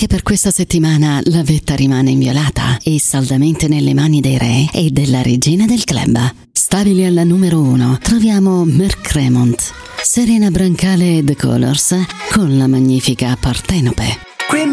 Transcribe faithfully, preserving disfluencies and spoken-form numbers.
per questa settimana la vetta rimane inviolata e saldamente nelle mani dei re e della regina del club. Stabili alla numero uno troviamo Merck Cremont, Serena Brancale e The Colors con la magnifica Partenope.